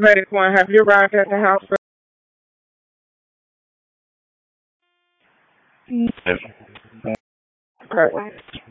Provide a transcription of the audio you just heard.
Medic one, have you arrived at the house? Yes. Okay.